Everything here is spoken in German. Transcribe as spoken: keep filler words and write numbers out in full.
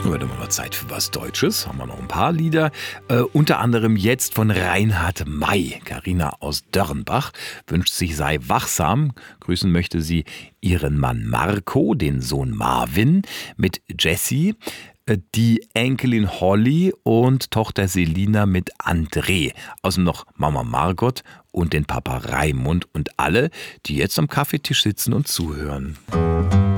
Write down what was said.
Wird immer noch Zeit für was Deutsches. Haben wir noch ein paar Lieder. Äh, unter anderem jetzt von Reinhard May. Carina aus Dörrenbach wünscht sich, sei wachsam. Grüßen möchte sie ihren Mann Marco, den Sohn Marvin, mit Jessie, äh, die Enkelin Holly und Tochter Selina mit André. Außerdem noch Mama Margot und den Papa Raimund und alle, die jetzt am Kaffeetisch sitzen und zuhören.